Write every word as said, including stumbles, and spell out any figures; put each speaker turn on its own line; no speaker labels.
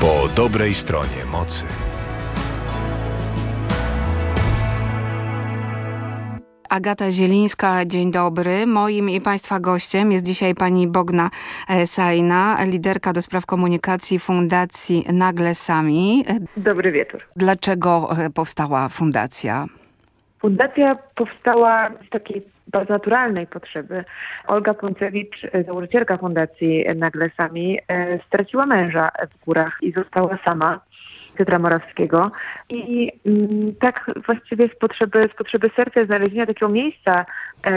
Po dobrej stronie mocy.
Agata Zielińska, dzień dobry. Moim i Państwa gościem jest dzisiaj pani Bogna Sajna, liderka do spraw komunikacji Fundacji Nagle Sami.
Dobry wieczór.
Dlaczego powstała fundacja?
Fundacja powstała z takiej bardzo naturalnej potrzeby. Olga Pączewicz, założycielka Fundacji Nagle Sami, straciła męża w górach i została sama. Piotra Morawskiego. I mm, tak właściwie z potrzeby, z potrzeby serca znalezienia takiego miejsca